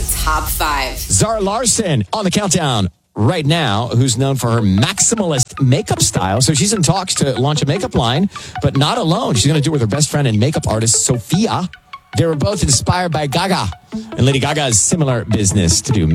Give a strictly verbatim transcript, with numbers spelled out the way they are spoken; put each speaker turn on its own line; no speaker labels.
top five.
Zara Larson on the countdown right now, who's known for her maximalist makeup style. So she's in talks to launch a makeup line, but not alone. She's going to do it with her best friend and makeup artist, Sophia. They were both inspired by Gaga and Lady Gaga's similar business to do